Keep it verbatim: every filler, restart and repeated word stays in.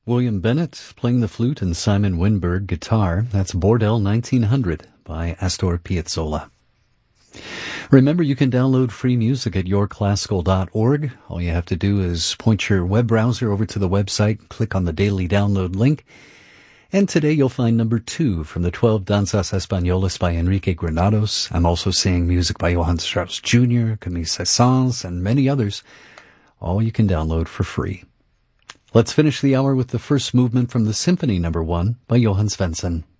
William Bennett playing the flute and Simon Winberg guitar. That's Bordel nineteen hundred by Astor Piazzolla. Remember, you can download free music at your classical dot org. All you have to do is point your web browser over to the website, click on the daily download link, and today you'll find number two from the twelve Danzas Españolas by Enrique Granados. I'm also seeing music by Johann Strauss Junior, Camille Saint-Saëns, and many others. All you can download for free. Let's finish the hour with the first movement from the Symphony Number One by Johann Svensson.